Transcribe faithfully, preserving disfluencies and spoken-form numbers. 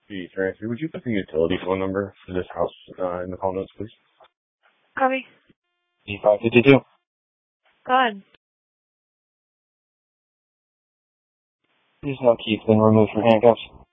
The transfer. Would you put the utility phone number for this house uh, in the call notes, please? Copy. E five fifty-two. Go ahead. Please no keys been removed from handcuffs.